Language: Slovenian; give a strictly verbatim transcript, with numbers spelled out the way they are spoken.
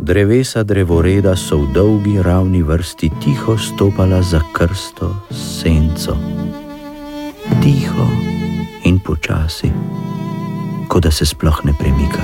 Drevesa drevoreda so v dolgi ravni vrsti tiho stopala za krsto senco. Tiho in počasi, kot da se sploh ne premika.